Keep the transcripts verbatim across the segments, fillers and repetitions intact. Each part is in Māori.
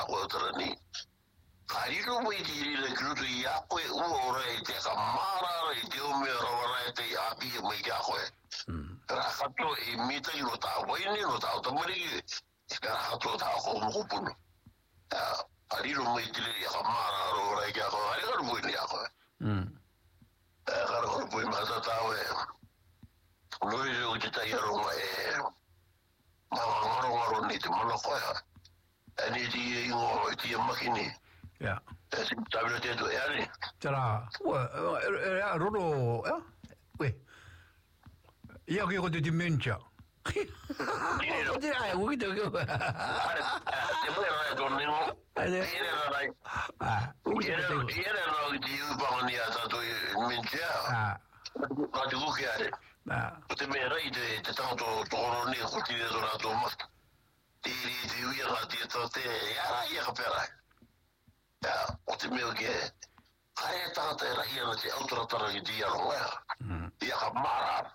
ko tra ni Kariru mo itiri le krutu ya ko u ora te kamara e te o me ora te api mo ya ko ra khato e mita i rota wa ni rota to mari ra khato ta ko mo puno Kariru mo itiri ya kamara ora ya ko ari ko mo ni ya ko mm eh ko mo ma ta ta we no ri o te tai ro ma e ma ngoro ngoro ni te mo ko ya ani ti ngo ti makini Ja. Es ist da wieder der ehrlich. Tara, ja, Rolo, ja. Ui. Ja, che ho di mencia. Io direi, vuoi che io. Ti vuoi dire torniamo? Ieri Ah, ieri ieri no di Ubania tanto mencia. Ah. Ma tu che hai? Ah. Te me rai de tanto torno ne kuti de donato ma. Ti ti io la ti te ya ya capire. Ja, o te meo ke kare tata e rahi ana te autoratara ki tia ronga ia ka mara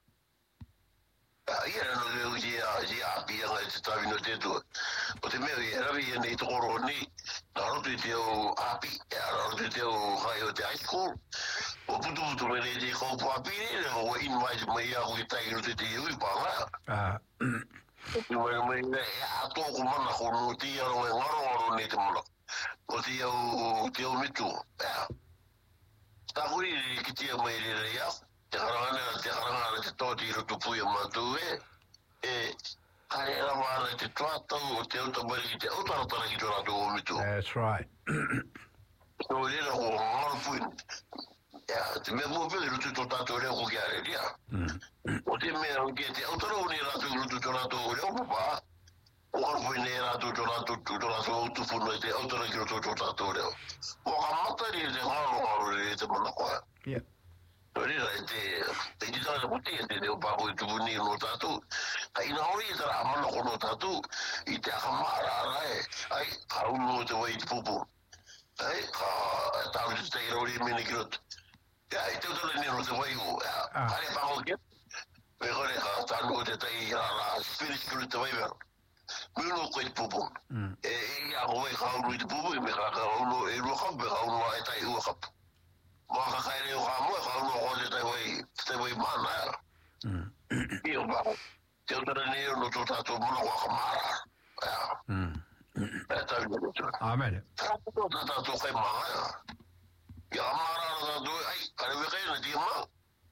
ia no ke uji a ji a pia ngai te tavi no te tu o te meo ia ravi e nei tokoro ni na rotu i te o api ia rotu i te o hai o te high school o putu putu me nei te koupu api ne o invite me ia kui tai no te te ui panga Ah. me me ia tōku mana kono tia ronga ngaro ngaro nei te mana o te au te au mitu ja ta huri ki te mai re ya te haranga te haranga te toti ro tu pui ma tu e e kare ra ma te trato o te au tamari ki te au tara tara ki tora tu mitu That's right. o le ro ngor pui ja te me mo pe ro tu to tato re ko kia re ya o te me o ke te au tara ni ra tu ro tu tora tu re o papa o ko ne ra tu tora tu tora tu tu fu no te au tara ki ro tu tora tu re o ka mata ri de ngaro ngaro re te mana ko Yeah. Ori ra te te ki tara ko te te o pa ko tu ni no tatu ai na ori tara mana ko no tatu i te ka mara ai ai ka uno te wai pupu ai ka ta u te ori mini kirot ya i te tole ni no te wai u ai pa ko ke pe ko re ka ta no te tai ra la spiritual te wai ver Mino ko i pupu e ia ko e ka uno te pupu me ka ka uno e ro ka be ka uno ai tai u ka ma ka kai re ka mo ka uno ko te tai wai te wai mana mm io ba te tole ni no to ta to mo ka mara ya mm Amen. Ta ta to kai ma ya mara na do ai ka re kai na di ma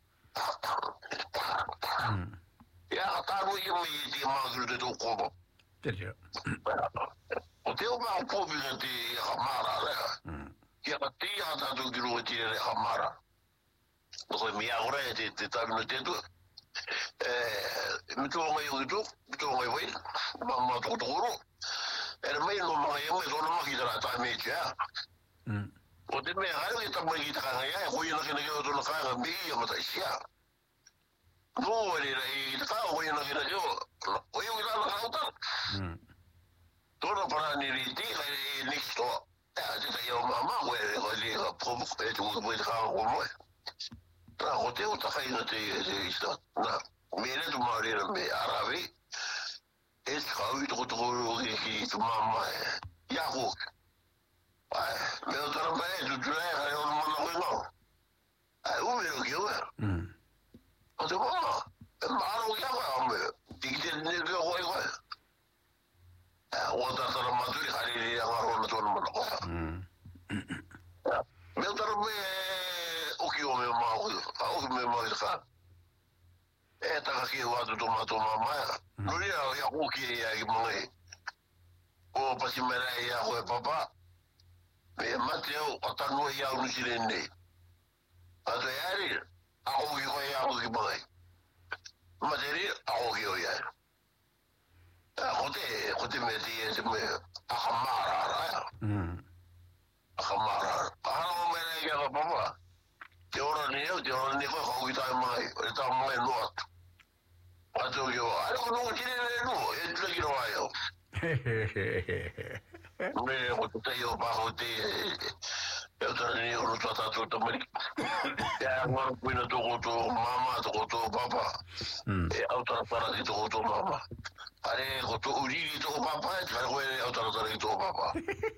ya ta ro i mi di ma gru de to ko bo Terje. o te o ma ko bi na di ka mara le ya ka ti ya ta do gru ti le ka mara o ko mi agora te te ta no te tu eh mi to ngai o tu to ngai wai ma ma to to ro era mai no ma e mai no ma ki tra ta me ja mm o te me ha ri ta mai ki ta ngai ya ko ina ke ne ko to na ka mi ya ma ta sia no ri ri ta ko ina ke ne ko o yo ki ta na ta mm to no para ni ri ti e ni sto ya te ta yo ma ma we ko li ko ko e tu ko e ta ko mo tra ko te o ta kai na te e sta na me ne tu ma ri me arabi es kawi to to ki tu mama ya ko ai me o tra ba tu tra e o mo no no ai o me o ki o mm o te mama e ma ro ya ba me ti te ne ko ko ko o ta tra ma tu ri hari ya ro no to no no mm me o tra me o ki o me ma o me ma ka e taka ki wa tu toma toma ma no ria ya ku ki ya ki mai o pasi mera ya ko papa me mateo atanu ya u sirene ato yari a o ki ko ya ku ki mai materi a o ki o ya a kote kote me ti e me a kamara ra mm a kamara a no me ya ko papa te ora ni o te ora ni ko ko ki ta mai o ta mai no Ato yo, alo no tiene no, es lo que no hay. Me o te yo bajo te eu tenho no tata to tamari. Ya no puino to to mama to to papa. E auto para to to mama. Are ko to uri to papa, e ko e auto para to papa.